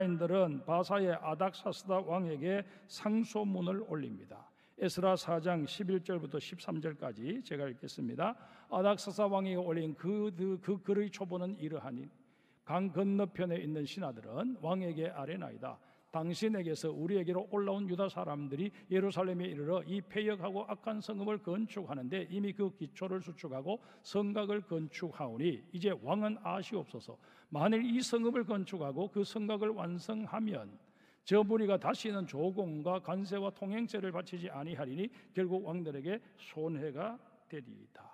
인들은 바사의 아닥사스다 왕에게 상소문을 올립니다. 에스라 4장 11절부터 13절까지 제가 읽겠습니다. 아닥사스다 왕에게 올린 그 글의 초본은 이러하니 강 건너편에 있는 신하들은 왕에게 아뢰나이다. 당신에게서 우리에게로 올라온 유다 사람들이 예루살렘에 이르러 이 패역하고 악한 성읍을 건축하는데 이미 그 기초를 수축하고 성곽을 건축하오니 이제 왕은 아시옵소서. 만일 이 성읍을 건축하고 그 성곽을 완성하면 저 무리가 다시는 조공과 관세와 통행세를 바치지 아니하리니 결국 왕들에게 손해가 되리이다.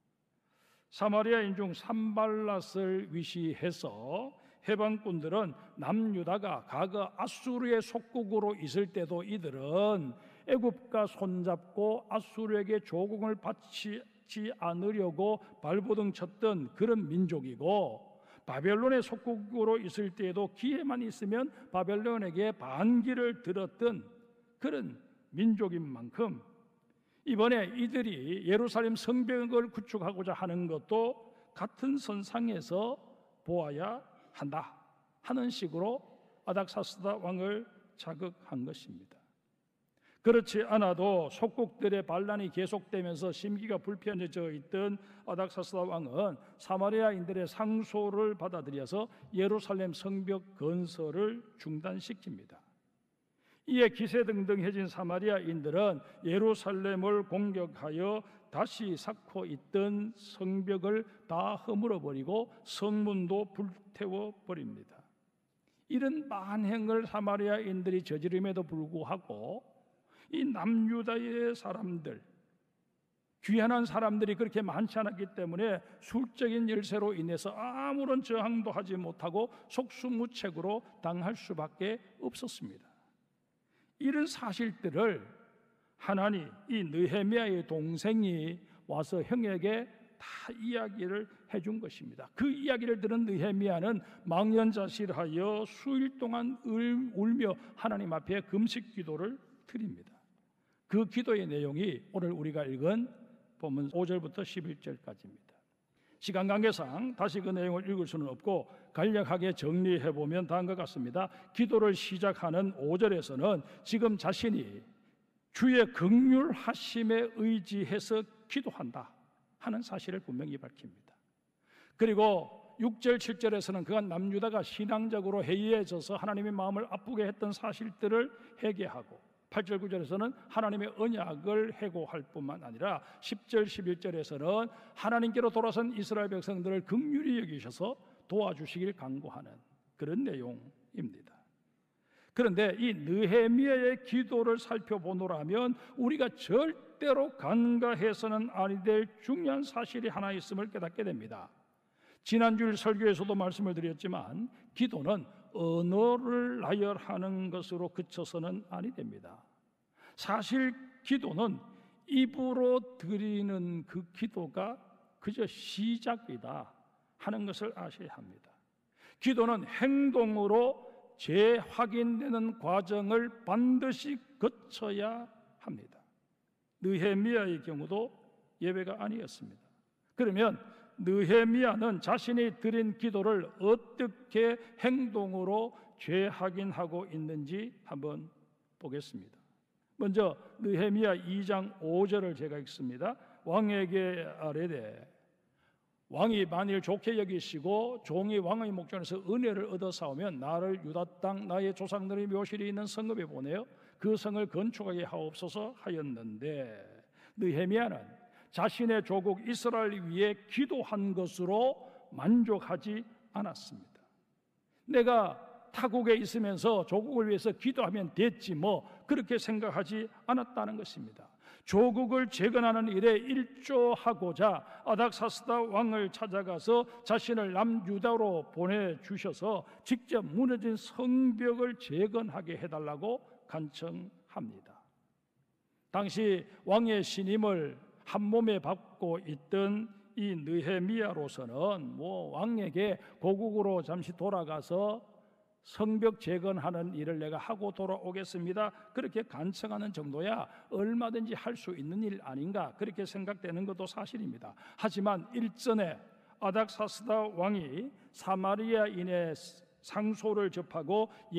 사마리아인 중 산발랏을 위시해서 해방꾼들은 남유다가 과거 아수르의 속국으로 있을 때도 이들은 애굽과 손잡고 아수르에게 조공을 바치지 않으려고 발버둥 쳤던 그런 민족이고, 바벨론의 속국으로 있을 때에도 기회만 있으면 바벨론에게 반기를 들었던 그런 민족인 만큼 이번에 이들이 예루살렘 성벽을 구축하고자 하는 것도 같은 선상에서 보아야 한다 하는 식으로 아닥사스다 왕을 자극한 것입니다. 그렇지 않아도 속국들의 반란이 계속되면서 심기가 불편해져 있던 아닥사스다 왕은 사마리아인들의 상소를 받아들여서 예루살렘 성벽 건설을 중단시킵니다. 이에 기세등등해진 사마리아인들은 예루살렘을 공격하여 다시 쌓고 있던 성벽을 다 허물어버리고 성문도 불태워버립니다. 이런 만행을 사마리아인들이 저지름에도 불구하고 이 남유다의 사람들, 귀환한 사람들이 그렇게 많지 않았기 때문에 술적인 열세로 인해서 아무런 저항도 하지 못하고 속수무책으로 당할 수밖에 없었습니다. 이런 사실들을 하나님, 이 느헤미야의 동생이 와서 형에게 다 이야기를 해준 것입니다. 그 이야기를 들은 느헤미야는 망연자실하여 수일 동안 울며 하나님 앞에 금식 기도를 드립니다. 그 기도의 내용이 오늘 우리가 읽은 본문 5절부터 11절까지입니다. 시간 관계상 다시 그 내용을 읽을 수는 없고 간략하게 정리해보면 다음과 같습니다. 기도를 시작하는 5절에서는 지금 자신이 주의 긍휼하심에 의지해서 기도한다 하는 사실을 분명히 밝힙니다. 그리고 6절, 7절에서는 그간 남유다가 신앙적으로 해이해져서 하나님의 마음을 아프게 했던 사실들을 회개하고 8절, 9절에서는 하나님의 언약을 회고할 뿐만 아니라 10절, 11절에서는 하나님께로 돌아선 이스라엘 백성들을 긍휼히 여기셔서 도와주시길 간구하는 그런 내용입니다. 그런데 이 느헤미야의 기도를 살펴보노라면 우리가 절대로 간과해서는 아니 될 중요한 사실이 하나 있음을 깨닫게 됩니다. 지난주일 설교에서도 말씀을 드렸지만 기도는 언어를 나열하는 것으로 그쳐서는 아니 됩니다. 사실 기도는 입으로 드리는 그 기도가 그저 시작이다 하는 것을 아셔야 합니다. 기도는 행동으로 재확인되는 과정을 반드시 거쳐야 합니다. 느헤미야의 경우도 예외가 아니었습니다. 그러면 느헤미야는 자신이 드린 기도를 어떻게 행동으로 재확인하고 있는지 한번 보겠습니다. 먼저 느헤미야 2장 5절을 제가 읽습니다. 왕에게 아뢰되 왕이 만일 좋게 여기시고 종이 왕의 목전에서 은혜를 얻어 싸우면 나를 유다 땅 나의 조상들의 묘실이 있는 성읍에 보내어 그 성을 건축하게 하옵소서 하였는데, 느헤미야는 자신의 조국 이스라엘 위에 기도한 것으로 만족하지 않았습니다. 내가 타국에 있으면서 조국을 위해서 기도하면 됐지 뭐 그렇게 생각하지 않았다는 것입니다. 조국을 재건하는 일에 일조하고자 아닥사스다 왕을 찾아가서 자신을 남유다로 보내주셔서 직접 무너진 성벽을 재건하게 해달라고 간청합니다. 당시 왕의 신임을 한 몸에 받고 있던 이 느헤미야로서는 왕에게 고국으로 잠시 돌아가서 성벽 재건하는 일을 내가 하고 돌아오겠습니다 그렇게 간청하는 정도야 얼마든지 할 수 있는 일 아닌가 그렇게 생각되는 것도 사실입니다. 하지만 일전에 아닥사스다 왕이 사마리아인의 상소를 접하고